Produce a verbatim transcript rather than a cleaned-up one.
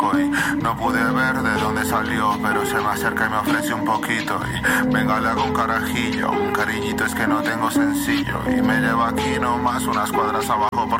y no pude ver de dónde salió, pero se me acerca y me ofrece un poquito y venga, le hago un carajillo, un cariñito, es que no tengo sencillo y me lleva aquí nomás unas cuadras abajo.